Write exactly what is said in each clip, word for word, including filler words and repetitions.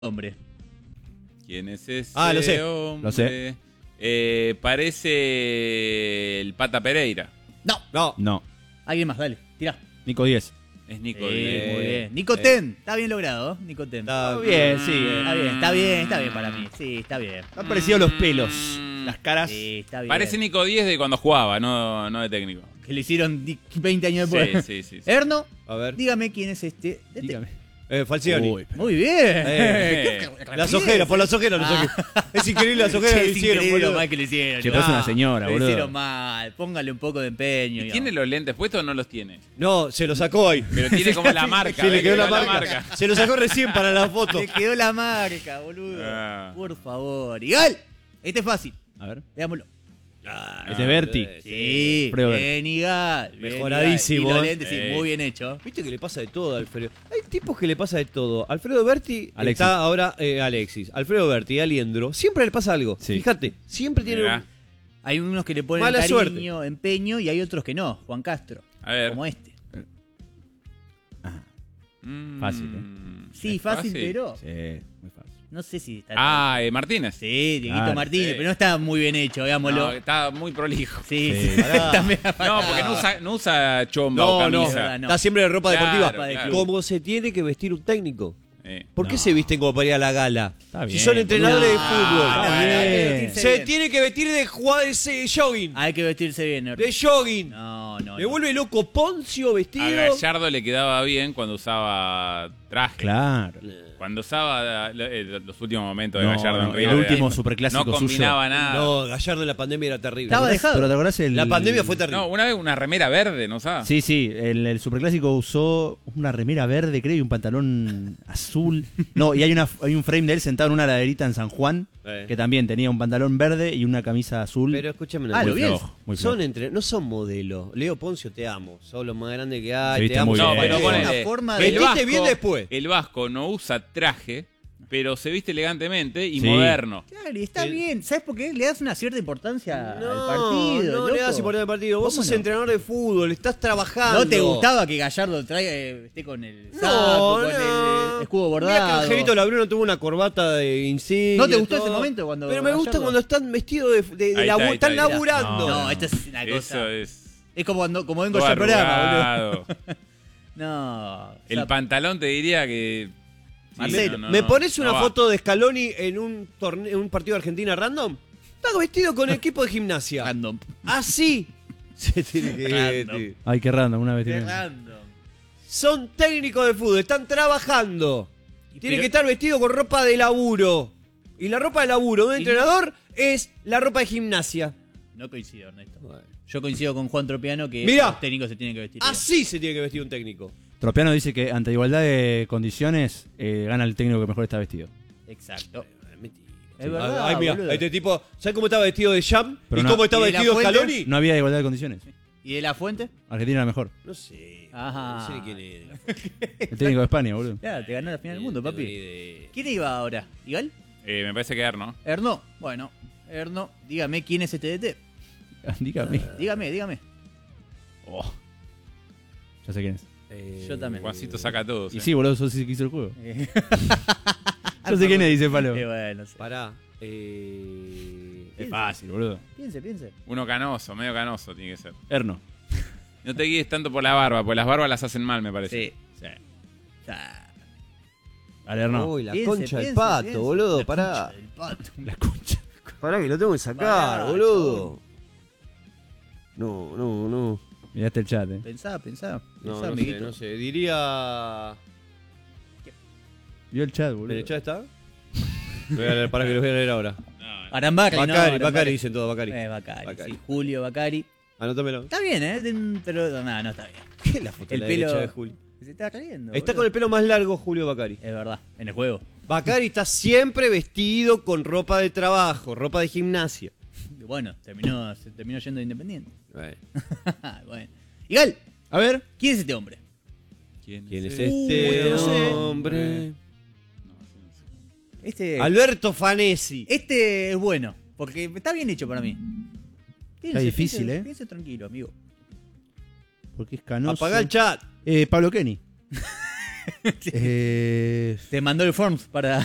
Hombre. ¿Quién es ese Ah, lo sé. hombre? Lo sé. Eh, parece el Pata Pereira. No. No. No. Alguien más, dale. Tirá. Nico diez. Es Nico Sí, Díez. muy bien. Nico Ten. Está bien logrado, Nico Ten. Está bien, sí. Está bien, está bien, está bien para mí. Sí, está bien. Han parecido los pelos. Mm. Las caras. Sí, está bien. Parece Nico Díez de cuando jugaba, no, no de técnico. Que le hicieron di- veinte años después. Sí, sí, sí. sí. Erno, A ver. dígame quién es este. Este- Dígame. Eh, Falcioni. Uy, Muy bien. Eh, Qué Las ojeras, por las ojeras lo Ah. saqué. Es increíble las ojeras Che, que es hicieron, increíble lo boludo. mal que le hicieron. Che, ¿no? parece una señora, Lo boludo. hicieron mal. Póngale un poco de empeño. ¿Y ¿Tiene los lentes puestos o no los tiene? No, se lo sacó ahí. Pero tiene como la marca. Sí, le ¿ves? quedó Que la da marca. Se lo sacó recién para la foto. Le quedó la marca, boludo. Ah. Por favor. Igual. Este es fácil. A ver. Veámoslo. Ah, Este es Berti. Sí. Alfredo Berti. Bien, Igal. bien, Mejoradísimo, Igal. Y los ¿eh? lentes, sí, Eh. muy bien hecho. Viste que le pasa de todo a Alfredo. Hay tipos que le pasa de todo. Alfredo Berti Alexis. está ahora eh, Alexis. Alfredo Berti, Aliendro. Siempre le pasa algo. Sí. Fíjate, siempre tiene Mirá. un... Hay unos que le ponen Mala cariño, suerte. empeño y hay otros que no. Juan Castro. A ver. Como este. Mm. Fácil, ¿eh? Sí, ¿Es fácil, pero Sí, muy fácil. no sé si está. Ah, eh, Martínez. Sí, Dieguito Claro. Martínez, Sí. pero no está muy bien hecho, veámoslo. No, está muy prolijo. Sí, Sí. sí. Pará. También- No, porque no usa, no usa chomba No, o no. camisa. no. Está siempre de ropa Claro, deportiva. claro. Como se tiene que vestir un técnico. Eh. ¿Por qué No. se visten como para ir a la gala? Está Si bien, son entrenadores de boludo. fútbol. Ah, Está no, bien. hay que vestirse Se bien. tiene que vestir de jugar ese jogging. Hay que vestirse bien, Ernesto. De jogging. No, no. Me no. vuelve loco Poncio vestido. A Gallardo le quedaba bien cuando usaba traje. Claro. Cuando usaba eh, los últimos momentos de No, Gallardo en no, el River, último eh, superclásico no suyo. combinaba nada. No, Gallardo en la pandemia era terrible. Estaba ¿Te dejado. Pero te acordás el... La pandemia fue terrible. No, una vez una remera verde, ¿no sabes? Sí, sí, el, el superclásico usó una remera verde, creo, y un pantalón azul. No, y hay, una, hay un frame de él sentado en una laderita en San Juan, Eh. que también tenía un pantalón verde y una camisa azul. Pero escúchame una Ah, lo cosa. vi. flojo, muy flojo. Son entre, no son modelos. Leo Poncio, te amo. Sos lo más grande que hay. Se viste Te amo. muy No, bien. pero Es ponele, una forma de- el Vestiste vasco, bien después. El vasco no usa traje, pero se viste elegantemente y Sí. moderno. Claro, y está El- bien. ¿Sabes por qué? Le das una cierta importancia No, al partido. no loco. le das importancia al partido. Vos ¿Cómo sos no? entrenador de fútbol, estás trabajando. ¿No te gustaba que Gallardo traiga, eh, esté con el saco, No, con no. el escudo Mirá que bordado? Angelito Labruno tuvo una corbata de insignia. ¿No te gustó todo. ese momento cuando Pero me gusta Gallardo- cuando están vestidos de, de, de Ahí labu- está, ahí está, están ahí está. laburando. No, No. esto es una cosa. Eso es. Es como cuando como vengo todo yo al programa, arrugado. boludo. No. El o sea, pantalón te diría que. sí, Marcelo, no, no, ¿Me no, pones no una va. foto de Scaloni en un torneo, en un partido de Argentina random? Está vestido con el equipo de gimnasia. Random. Así se tiene que Random. vestir. Ay, qué random, una vez. Qué tiene- random. Son técnicos de fútbol, están trabajando. Tienen pero- que estar vestidos con ropa de laburo. Y la ropa de laburo de un Y- entrenador es la ropa de gimnasia. No coincido, Ernesto. Yo coincido con Juan Tropiano que Mirá. los técnicos se tienen que vestir. bien. Así se tiene que vestir un técnico. Tropiano dice que ante igualdad de condiciones eh, gana el técnico que mejor está vestido. Exacto. Mentira. Es verdad, Ay, mira, boludo. este tipo, ¿sabes cómo estaba vestido de Jam? Pero ¿Y no- cómo estaba ¿Y de la vestido Fuente? Scaloni? No había igualdad de condiciones. ¿Y de la fuente? Argentina era mejor. No sé. Ajá. No sé ni quién era. El técnico de España, boludo. Claro, te ganó la final del mundo, No tengo papi. ni idea. ¿Quién iba ahora? ¿Igal? Eh, me parece que Erno. Erno. Bueno, Erno, dígame quién es este D T. Dígame. Dígame, dígame. Oh. Ya sé quién es. Eh, Yo también. Juancito saca todo. Y sí, boludo, sos el que hizo el juego. Eh, Yo sé quién es, dice Palo. eh, bueno, no sé. Pará. Eh... Es fácil, boludo. Piense, piense. Uno canoso, medio canoso tiene que ser. Erno. No te guíes tanto por la barba, porque las barbas las hacen mal, me parece. Sí. Ah, Dale, Erno. Uy, la piense, concha del piense, pato, piense. boludo, La pará. concha del pato. La concha. Pará que lo tengo que sacar, Pará, boludo. No, no, no. Miraste el chat, eh. Pensá, pensá. No, pensá, no sé, amiguito. no sé. Diría... Vio el chat, boludo. ¿En el chat está? Lo voy a leer, pará que lo voy a leer ahora. No, no. Arambari, no, Bacari, Arambari. Bacari dicen todo, Bacari. Eh, Bacari, Bacari. sí. Julio Bacari. Anótamelo. Está bien, ¿eh? Den- Pero no, no está bien. ¿Qué es la foto El de la pelo- derecha de Julio? Se está riendo. Está boludo. con el pelo más largo Julio Bacari. Es verdad, en el juego. Bacari está siempre vestido con ropa de trabajo, ropa de gimnasia. Bueno, terminó, se terminó yendo de Independiente. Bueno. Bueno. Igal, A ver. ¿quién es este hombre? ¿Quién es Uh, este no sé. hombre? Este, Alberto Fanesi. este es bueno, porque está bien hecho para mí. Piense, difícil, piense, ¿eh? Piense tranquilo, amigo. Porque es canoso. Apagá el chat. Eh, Pablo Kenny. Eh, Te mandó el forms para...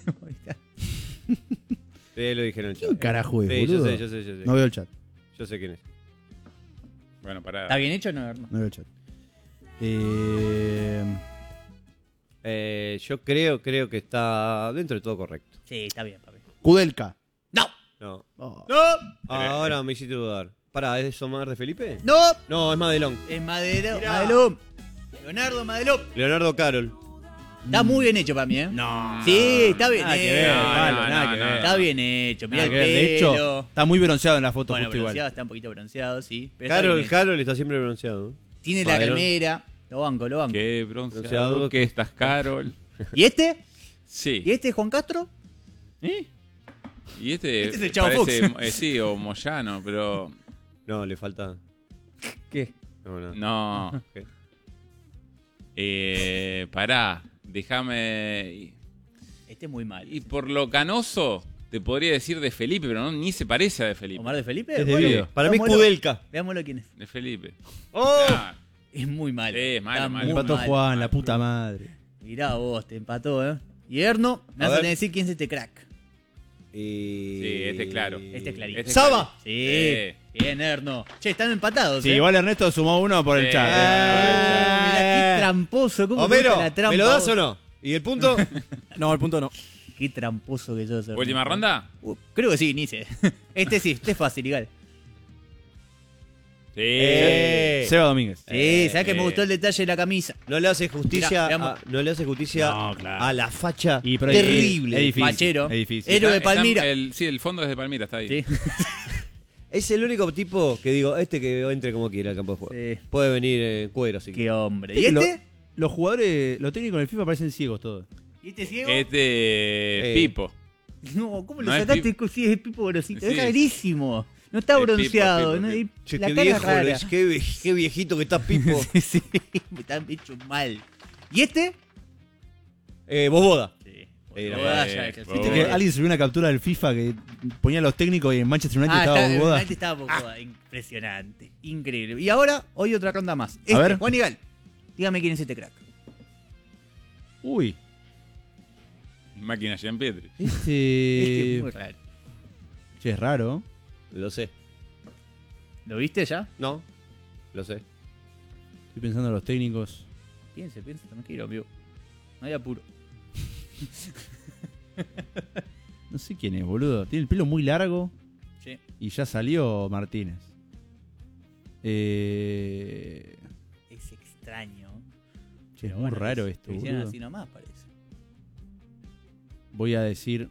Sí, lo dijeron en el ¿Quién chat. carajo es, Sí, yo boludo? sé, yo sé, yo sé. No veo el chat. Yo sé quién es. Bueno, pará. ¿Está bien hecho o no? no? No veo el chat. Eh, Eh, yo creo, creo que está dentro de todo correcto. Sí, está bien, papi. Kudelka. ¡No! No. Oh. ¡No! Ahora me hiciste dudar. Pará, ¿es Omar de Felipe? ¡No! No, es Madelón. Es Madero, Mirá. Madelón. Leonardo Madelón. Leonardo Carol. Está muy bien hecho para mí, ¿eh? No. Sí, está bien Nada que hecho. ver, No, Palo, no, nada no, que no. ver. Está bien hecho. Mirá Nada el que ver. pelo. De hecho, está muy bronceado en la foto, Bueno, justo igual. bronceado, está un poquito bronceado, sí. Pero está Carol, bien hecho. Carol está siempre bronceado. Tiene la Madelón. remera. Lo banco, lo banco. Qué bronceado Bronceado. que estás, Carol. ¿Y este? Sí. ¿Y este es Juan Castro? ¿Eh? Y este, Este es el Chavo parece, Fox. eh, sí, o Moyano, pero No, le falta. ¿Qué? No, no. no. Ok. Eh, pará, déjame. Este es muy mal. Y por lo canoso, te podría decir de Felipe, pero no, ni se parece a de Felipe. ¿Omar de Felipe? Es de Bueno, Vigo. Para mí es veámoslo. Kudelka. Veámoslo quién es. De Felipe. ¡Oh! Ah, Es muy malo. Sí, es malo, Está malo. muy Empató mal. Juan, la puta madre. Mirá vos, te empató, ¿eh? Y Erno, me A vas a ver. tener que decir quién es este crack. Y... Sí, este es claro. Este es clarito. Este es ¡Saba! Sí. Sí. Bien, Erno. Che, están empatados, Sí, ¿eh? igual Ernesto sumó uno por el Sí. chat. Oh, eh. mirá qué tramposo. ¿Cómo te Homero, gusta la trampa, ¿me lo das vos? o no? ¿Y el punto? No, el punto no. Qué tramposo que sos. Erno. ¿Última ronda? Uh, creo que sí, ni sé. Este sí, este es fácil, igual. Sí. Eh. Seba Domínguez. Sí, Eh, ¿sabes que me eh. gustó el detalle de la camisa? No le hace justicia, Mirá, veamos. a, no le hace justicia No, claro. a la facha Y, pero terrible. Es difícil. Fachero. Es difícil. Héroe de Está- está- Palmira. el- sí, el fondo es de Palmira, está ahí. Sí. Es el único tipo que digo, este que entre como quiera al campo de juego. Sí. Puede venir en cuero, así que. Qué hombre. ¿Y Viste que este? lo- Los jugadores, los técnicos del FIFA parecen ciegos todos. ¿Y este ciego? Este Eh. Pipo. No, ¿cómo lo No es sacaste Pipo. si es Pipo Grosito? Sí. Es rarísimo. No está Es Pipo, bronceado. Pipo, ¿no? Pipo. Y Che, la qué cara viejo, es rara. es, qué, vie- qué viejito que está Pipo. Sí, sí, me están hecho mal. ¿Y este? eh, Boboda. Sí. Era Boboda, para- ya, eh, ya, sí. Viste Oh. que alguien subió una captura del FIFA que ponía a los técnicos y en Manchester United Ah, estaba está, Boboda. realmente estaba Boboda. Impresionante. Increíble. Y ahora, hoy otra ronda más. Este, ver. Juan Igal. Dígame quién es este crack. Uy. Máquina Jean Pietri. Este Este. es muy raro. Che, es raro. Lo sé. ¿Lo viste ya? No, lo sé. Estoy pensando en los técnicos. Piense, piense, tranquilo, amigo. No hay apuro. No sé quién es, boludo. Tiene el pelo muy largo Sí. y ya salió Martínez. Eh... Es extraño. Che, es Pero muy bueno, raro lo esto, hicieron boludo. así nomás, parece. Voy a decir...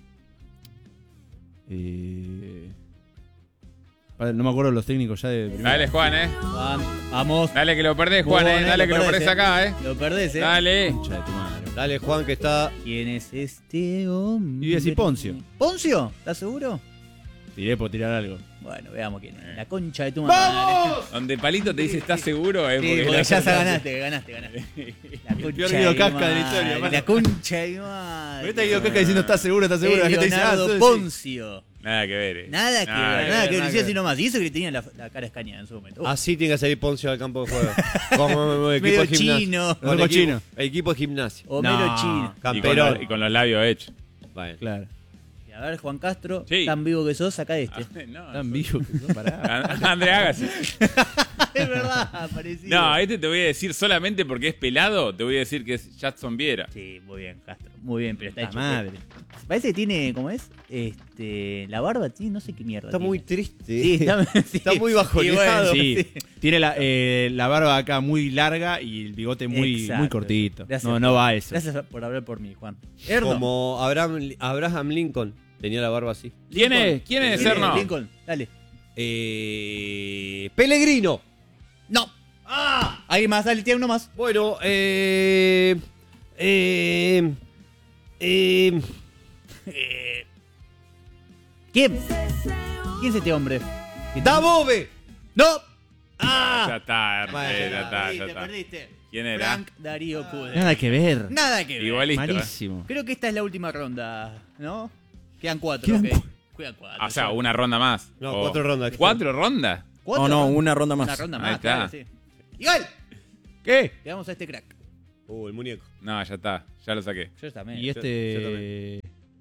Eh... Vale, no me acuerdo los técnicos ya de... primera. Dale, Juan, eh. Juan, vamos. Dale que lo perdés, Juan, Bueno, eh. Dale lo que lo perdés, perdés eh. acá, eh. Lo perdés, eh. Dale. Concha de tu madre. Dale, Juan, que está. ¿Quién es este hombre? Y voy a decir Poncio. ¿Poncio? ¿Estás seguro? Tiré por tirar algo. Bueno, veamos quién es. La concha de tu madre. Donde Palito te dice, ¿estás seguro? Eh, Sí, porque porque la- ya se ganaste, ganaste, ganaste. La peor concha Guido de Casca tu de la historia, madre, hermano. La concha de tu madre. Ahorita Guido Casca diciendo, ¿estás seguro? ¿Estás seguro? La Es gente dice, ah, Leonardo sí, sí. Poncio. Nada que ver, eh. Nada que ver, nada que ver. nada Lo que decía así ver. nomás. Y eso que le tenía la, la cara escaneada en su momento. Uh, Así tiene que salir Poncio al campo de juego. Como el Medio equipo de gimnasia. chino. No, el, Medio equipo, chino. el equipo de gimnasia. Homero No. chino. Y con, Camperón. los, y con los labios hechos. Vale. Claro. Y a ver, Juan Castro, Sí. tan vivo que sos, saca este. Ah, no, Tan vivo que son, pará. An- André, hágase. Es verdad, parecido. No, este te voy a decir solamente porque es pelado, te voy a decir que es Jackson Viera. Sí, muy bien, Castro. Muy bien, pero está La hecho. madre. Parece que tiene, ¿cómo es? Este, la barba, sí, no sé qué mierda. Está tiene. muy triste. Sí, está, sí. Está muy bajoneado. Y bueno, Sí, tiene la, eh, la barba acá muy larga y el bigote muy, Exacto. muy cortito. Gracias. No, no va a eso. Gracias por hablar por mí, Juan. Erno. Como Abraham, Abraham Lincoln. Tenía la barba así. ¿Quién es? ¿Quién es, Lincoln, Erno? Lincoln, dale. Eh, Pellegrino. No. ¡Ah! Alguien más, dale, tiene uno más. Bueno, eh. Eh. Eh. Eh, ¿Quién? ¿Quién es este hombre? ¡Dabove! ¡No! Ya ¡Ah! está, Ernst, Bueno, eh, ya ya está, ya Perdiste, está. perdiste. ¿Quién era? Frank Darío Pude. Nada que ver. Nada que ver. Igualito. eh. Malísimo. Creo que esta es la última ronda, ¿no? Quedan cuatro, Quedan ok. Quedan cuatro. O sea, sí. una ronda más. No, O- cuatro rondas. ¿Cuatro rondas? ¿Cuatro? No, no, una ronda más. Una ronda Ahí más, está. claro, sí. Igual. ¿Qué? Le damos a este crack. Uh, el muñeco. No, ya está. Ya lo saqué. Yo también. Y yo este.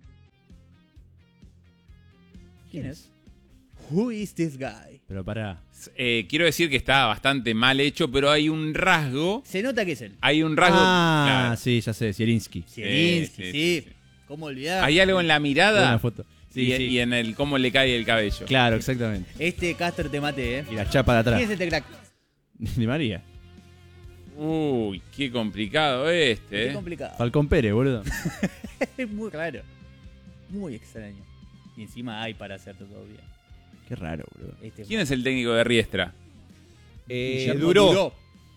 ¿Quién es? Who is this guy? Pero pará. Eh, quiero decir que está bastante mal hecho, pero hay un rasgo. Se nota que es él. Hay un rasgo. Ah, claro. sí, ya sé, Zielinski. Zielinski, sí, sí. sí, sí. ¿Cómo olvidar? Hay algo en la mirada Buena foto. Sí, y, sí. y en el cómo le cae el cabello. Claro, exactamente. Este Caster te mate, ¿eh? Y la chapa de ¿Quién atrás. es este crack? Di María. Uy, qué complicado este, Qué eh. complicado. Falcón Pérez, boludo. Es muy raro. Muy extraño. Y encima hay para hacerte todo bien. Qué raro, boludo. Este ¿Quién es el técnico de Riestra? Eh, Guillermo Duró.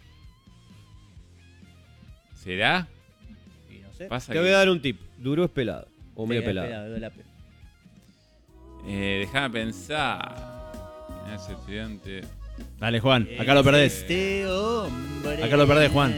¿Será? Y no sé. Pasa Te voy que- a dar un tip. Duró es pelado. O Sí, medio es pelado. pelado, la pe- Eh, déjame pensar. Es estudiante. Dale, Juan. Acá lo perdés. Este hombre. Acá lo perdés, Juan.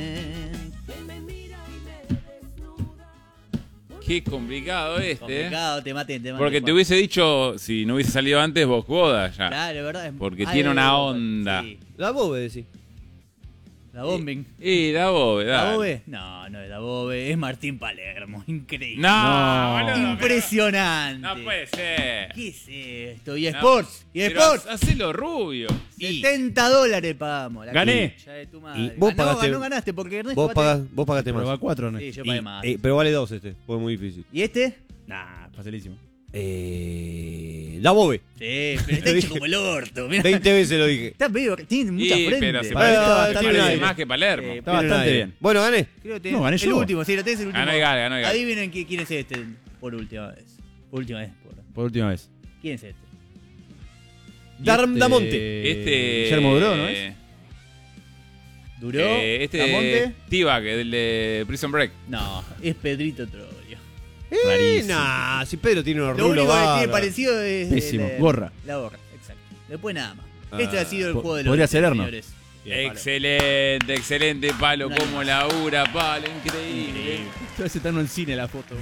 Qué complicado este, eh. Complicado, te maten, te maten. Porque te Juan. hubiese dicho, si no hubiese salido antes, vos Boda ya. Claro, ¿verdad? Es- Porque Ay, tiene una ay, onda. Sí. La bobe, decís. La bombing. Y da Bobe, ¿La dale. Bobe? No, no es la Bobe, es Martín Palermo. Increíble. No, No. boludo, Impresionante. pero- No puede ser. ¿Qué es esto? Y No, Sports. Y pero Sports. ha- Hacelo rubio. setenta dólares pagamos. La Gané. concha de tu madre. Y vos Ganó, pagaste- ganó, ganaste porque Ernesto Vos, bate- pagás, vos pagaste Pero va más. cuatro, ¿no? Sí, yo Y- pagué más. eh, pero vale dos este. Fue muy difícil. ¿Y este? Nah, facilísimo. Eh, la bobe. Sí, pero está hecho como el orto. Mirá. veinte veces lo dije. Está medio, tiene mucha Sí, frente. pero se Para- parece, tiene parece un aire. más que Palermo. Eh, Está Tiene un bastante aire. bien. Bueno, gané. Creo que No, gané el yo. último, sí, lo tenés el último. Ganó Egal, ganó Egal. Adivinen qui- quién es este por última vez. Por última vez. Por... Por última vez. ¿Quién es este? Dar- Este- Damonte. Este. Guillermo Duró, ¿no es? eh, ¿Duró? eh, este. ¿Damonte? T-Bag, el de Prison Break. No, es Pedrito Troglio. Eh, Rarísimo. nah, si Pedro tiene unos Lo rulos único que tiene bárbaros. parecido es. Pésimo. el- Gorra. La gorra, exacto. Después nada más. Ah, este ha sido el po- juego de los. podría ser Erno. señores. Excelente, excelente, Palo. Una Como animación. labura, Palo. Increíble. Increíble. Esto está en el cine la foto.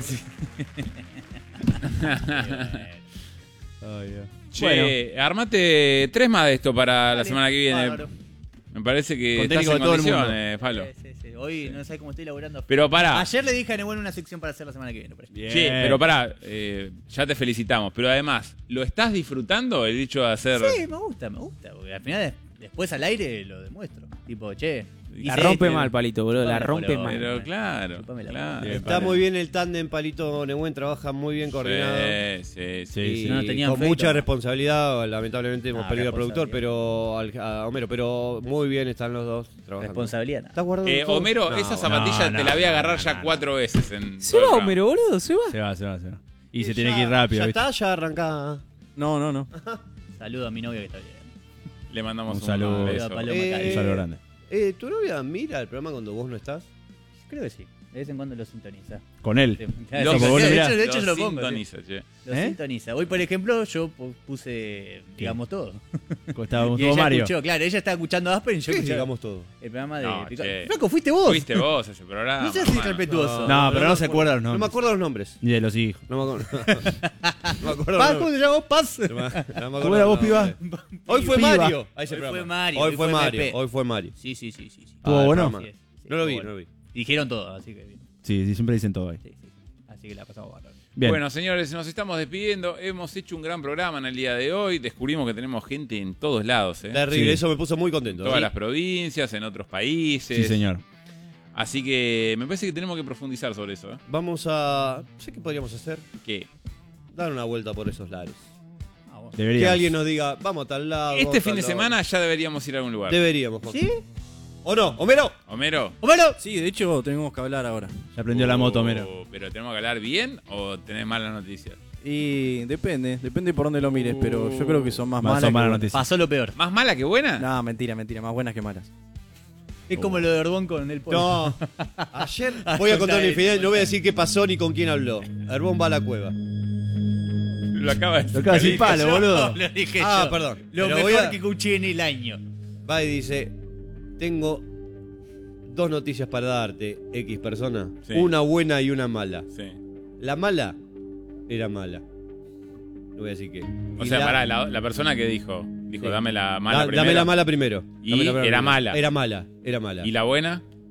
Ay, Dios. Che, armate tres más de esto para la Dale, semana que viene. bárbaro. Me parece que Con estás técnico en de todo el condiciones, Palo. Sí, sí, sí. Hoy no sé cómo estoy laburando. Pero pará. Ayer le dije a Nebuen una sección para hacer la semana que viene. por ejemplo. Bien. Sí, pero pará, eh, ya te felicitamos. Pero además, ¿lo estás disfrutando el dicho de hacer? Sí, me gusta, me gusta. Porque al final, des- después al aire lo demuestro. Tipo, che. La hice rompe esto. mal, Palito, boludo. La Chupame la rompe bola, mal. Pero claro. Chupame la claro. bola. Está muy bien el tándem Palito Nehuen, trabaja muy bien coordinado. Sí, sí, sí. Sí, Y sí. No tenían con feito, mucha no. responsabilidad, lamentablemente hemos Ah, perdido al productor, responsabilidad. pero al- a Homero, pero muy bien están los dos trabajando. Responsabilidad. nada. ¿Estás guardando Eh, todo? Homero, No, esa bueno. zapatilla no, te la voy a no, agarrar no, ya no, cuatro veces en Se todo el va, programa. Homero, boludo, se va. Se va, se va, se va. Y se Ya- tiene que ir rápido, Ya ¿viste? está, ya arrancá. No, no, no. Saludo a mi novia que está bien. Le mandamos Un un, saludo. beso. A Paloma Eh, Cari. Un saludo grande. Eh, ¿tu novia mira el programa cuando vos no estás? Creo que sí. De vez en cuando lo sintoniza. Con él. Sí, Lo- sí, vos de, lo mirás. hecho, de hecho Lo yo lo pongo. sí. sintoniza, che. Lo ¿Eh? sintoniza. Hoy, por ejemplo, yo pu- puse, digamos, todo. Estábamos Y todo ella Mario. escuchó, claro, ella estaba escuchando Aspen y yo ¿Qué escuchaba digamos todo? el programa de No, Pica- che. Flaco, fuiste vos. Fuiste vos a ese programa. No seas hermano. irrespetuoso. No, pero no me se acuerdo- acuerdan los No me nombres. acuerdo los nombres. Ni de los hijos. No me acuerdo. no me acuerdo Paz, los ¿cómo nombres. te llamó? Paz. No me- no me acuerdo ¿Cómo era los vos, piba? nombres. Hoy fue Piba. Mario. Ahí se Hoy programa. fue Mario, Hoy hoy fue fue Mario. M P. Hoy fue Mario. Sí, sí, sí, sí. sí. ¿Estuvo Ah, bueno? programa. Sí, sí, No lo vi, bueno. no lo vi. Dijeron todo, así que bien. Sí, sí, siempre dicen todo ahí. Sí, sí, sí. Así que la pasamos bárbaro. Bien. Bueno, señores, nos estamos despidiendo. Hemos hecho un gran programa en el día de hoy. Descubrimos que tenemos gente en todos lados, ¿eh? Terrible, Sí. eso me puso muy contento. En todas ¿sí? las provincias, en otros países. Sí, señor. Así que me parece que tenemos que profundizar sobre eso, ¿eh? Vamos a... ¿Sé qué podríamos hacer? Que Dar una vuelta por esos lares. Ah, bueno. Debería. Que alguien nos diga, vamos a tal lado. vamos este a fin tal de lado. semana ya deberíamos ir a algún lugar. Deberíamos, Juan. ¿Sí? ¿O no? ¿Homero? Homero. ¡Homero! Sí, de hecho, tenemos que hablar ahora. Ya aprendió la moto, Homero. Uh, ¿Pero tenemos que hablar bien o tenés malas noticias? Y depende, depende por dónde lo mires, pero yo creo que son más Más malas. son que malas buenas. noticias. Pasó lo peor. ¿Más mala que buena? No, mentira, mentira, más buenas que malas. Es como lo de Orbón con el pollo. No. Ayer voy a contar una infidelidad. No voy a decir qué pasó ni con quién habló. Herbón va a la cueva. Lo acaba de Lo acaba de decir palo, boludo. Lo dije Ah, yo. perdón. Lo Pero mejor voy a- que escuché en el año. Va y dice, tengo dos noticias para darte, X persona. Sí. Una buena y una mala. Sí. La mala era mala. No voy a decir qué. O Y sea, la- pará, la, la persona que dijo, dijo, Sí. dame la mala Da- primero. Dame la mala primero. Y Dame la mala era primero. mala. Era mala, era mala. ¿Y la buena?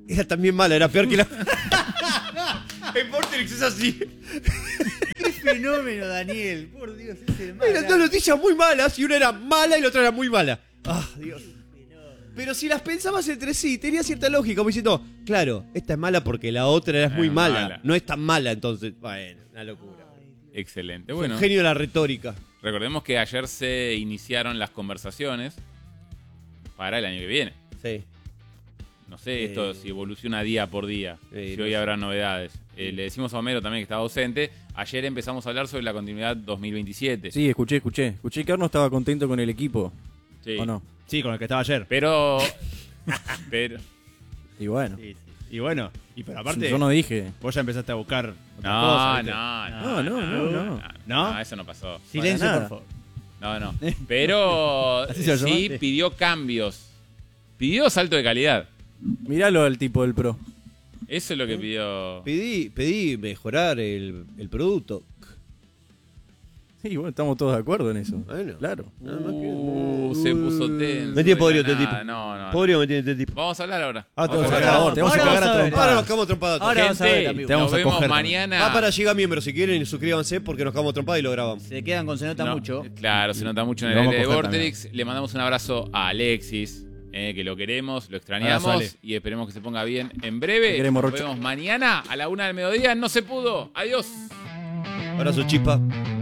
era también mala, era peor que la... En Vorterix es así. ¡Qué fenómeno, Daniel! Por Dios, ese mal. Eran dos noticias muy malas y una era mala y la otra era muy mala. Ah, Dios. Pero si las pensabas entre sí, tenía cierta lógica, como diciendo, claro, esta es mala porque la otra era muy Es mala. mala. No es tan mala, entonces. Bueno, una locura. Excelente. Fue Bueno, un genio de la retórica. recordemos que ayer se iniciaron las conversaciones para el año que viene. Sí. No sé Eh, esto si evoluciona día por día, eh, si no hoy sé. habrá novedades. Eh, le decimos a Homero también que estaba ausente. Ayer empezamos a hablar sobre la continuidad dos mil veintisiete. Sí, escuché, escuché. Escuché que Arno estaba contento con el equipo. Sí. ¿O no? Sí, con el que estaba ayer. Pero... pero... Y bueno. Sí, sí. Y bueno, y pero aparte, Yo no dije. vos ya empezaste a buscar otras No, cosas, ¿viste? no, No, no, no, no. ¿No? eso no pasó. Silencio, nada. por favor. No, no. Pero ¿Así se lo sí llama? pidió cambios. Pidió salto de calidad. Míralo al tipo del pro. Eso es lo que pidió. Pedí, pedí mejorar el, el producto. Sí, bueno, estamos todos de acuerdo en eso. Bueno. Claro. Nada más que- Uh, se puso tenso. Me tiene podrido de la este tipo. nada. No, no. Podrido me tiene este tipo. Vamos a hablar ahora. Ah, te Vamos vamos a a hablar cagar. ahora. Te vamos a Ahora cagar vamos a a ver. trompadas. Ahora nos cagamos trompadas. Ahora vamos a Gente, ver, amigo. Te vamos nos a vemos coger. mañana. Ah, para, llega miembro si quieren y suscríbanse porque nos cagamos trompadas y lo grabamos. Se quedan con se nota No, mucho. Claro, se nota mucho en Lo el vamos a aire de coger Vorterix. Le mandamos un abrazo a Alexis, eh, que lo queremos, lo Abrazo, extrañamos Ale. y esperemos que se ponga bien en breve. Te queremos, Nos Rocha. vemos mañana a la una del mediodía. No se pudo. Adiós. Abrazo, chispa.